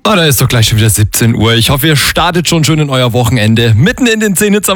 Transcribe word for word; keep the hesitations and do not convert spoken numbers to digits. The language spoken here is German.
Ah, da ist doch gleich schon wieder siebzehn Uhr. Ich hoffe, ihr startet schon schön in euer Wochenende. Mitten in den zehn Hits am